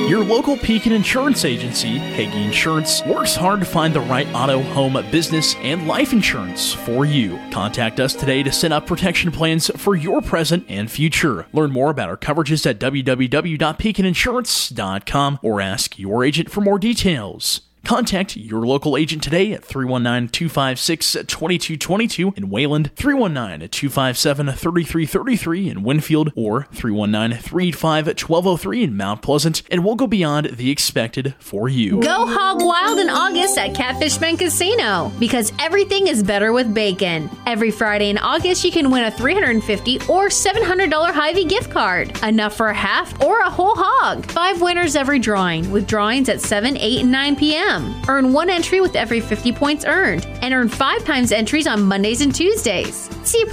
Your local Pekin Insurance Agency, Hagee Insurance, works hard to find the right auto, home, business, and life insurance for you. Contact us today to set up protection plans for your present and future. Learn more about our coverages at www.pekininsurance.com or ask your agent for more details. Contact your local agent today at 319-256-2222 in Wayland, 319-257-3333 in Winfield, or 319-385-1203 in Mount Pleasant, and we'll go beyond the expected for you. Go hog wild in August at Catfish Bend Casino, because everything is better with bacon. Every Friday in August, you can win a $350 or $700 Hy-Vee gift card, enough for a half or a whole hog. 5 winners every drawing, with drawings at 7, 8, and 9 p.m. Earn 1 entry with every 50 points earned, and earn 5 times entries on Mondays and Tuesdays. See